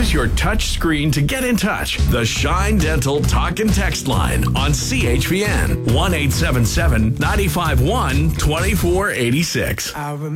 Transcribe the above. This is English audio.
Use your touch screen to get in touch. The Shine Dental Talk and Text line on CHPN 1-877-951-2486.